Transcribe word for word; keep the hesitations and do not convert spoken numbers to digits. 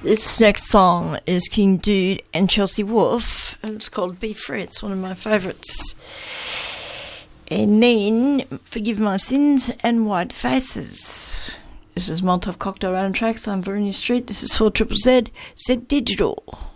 This next song is King Dude and Chelsea Wolfe, and it's called Be Free. It's one of my favourites. And then Forgive My Sins and White Faces. This is Molotov Cocktail Round Tracks. I'm Veronia Street. This is four Z Z Z Digital.